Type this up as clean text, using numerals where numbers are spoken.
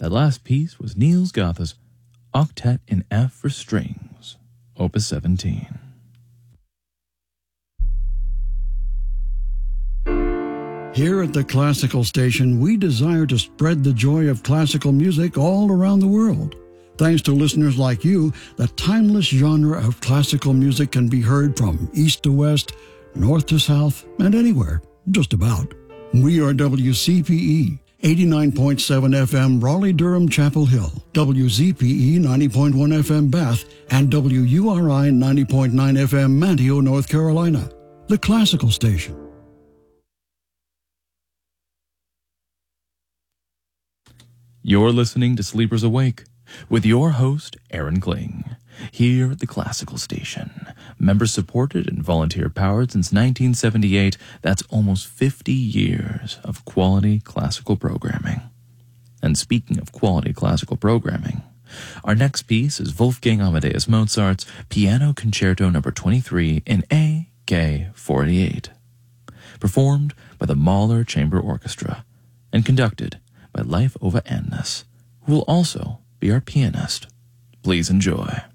That last piece was Niels Gotha's Octet in F for Strings, Opus 17. Here at the Classical Station, we desire to spread the joy of classical music all around the world. Thanks to listeners like you, the timeless genre of classical music can be heard from east to west, north to south, and anywhere, just about. We are WCPE, 89.7 FM Raleigh-Durham Chapel Hill, WZPE 90.1 FM Bath, and WURI 90.9 FM Manteo, North Carolina. The Classical Station. You're listening to Sleepers Awake with your host, Aaron Kling, here at the Classical Station. Member-supported and volunteer-powered since 1978, that's almost 50 years of quality classical programming. And speaking of quality classical programming, our next piece is Wolfgang Amadeus Mozart's Piano Concerto No. 23 in AK-48, performed by the Mahler Chamber Orchestra and conducted by Leif Ove Annes, who will also be our pianist. Please enjoy.